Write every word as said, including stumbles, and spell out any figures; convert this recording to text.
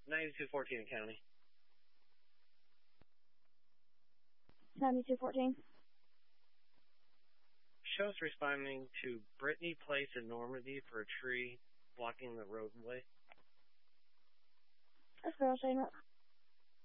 ninety-two fourteen in county. ninety-two fourteen. Show's responding to Brittany Place in Normandy for a tree blocking the roadway. That's girl saying that.